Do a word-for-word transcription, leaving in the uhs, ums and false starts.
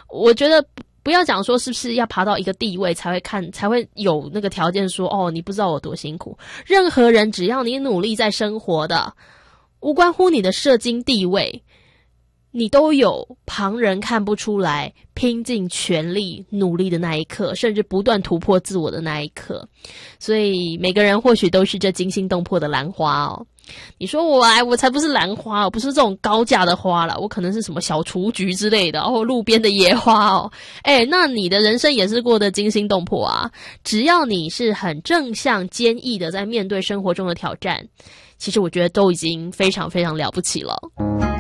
我觉得不要讲说是不是要爬到一个地位才会看，才会有那个条件说哦，你不知道我多辛苦。任何人只要你努力在生活的，无关乎你的社经地位，你都有旁人看不出来，拼尽全力努力的那一刻，甚至不断突破自我的那一刻。所以每个人或许都是这惊心动魄的兰花哦。你说我哎，我才不是兰花，我不是这种高价的花啦，我可能是什么小雏菊之类的，或路边的野花哦。哎，那你的人生也是过得惊心动魄啊。只要你是很正向坚毅的在面对生活中的挑战，其实我觉得都已经非常非常了不起了。